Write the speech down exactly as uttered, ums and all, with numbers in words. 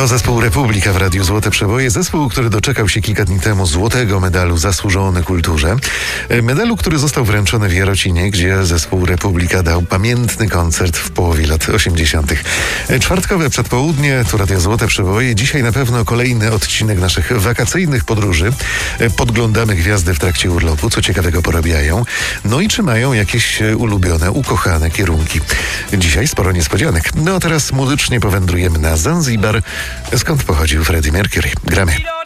To zespół Republika w Radiu Złote Przeboje. Zespół, który doczekał się kilka dni temu złotego medalu zasłużony kulturze. Medalu, który został wręczony w Jarocinie, gdzie zespół Republika dał pamiętny koncert w połowie lat osiemdziesiątych. Czwartkowe przedpołudnie, tu Radio Złote Przeboje. Dzisiaj na pewno kolejny odcinek naszych wakacyjnych podróży. Podglądamy gwiazdy w trakcie urlopu, co ciekawego porabiają. No i czy mają jakieś ulubione, ukochane kierunki. Dzisiaj sporo niespodzianek. No a teraz muzycznie powędrujemy na Zanzibar, skąd pochodził Freddie Mercury. Gramy.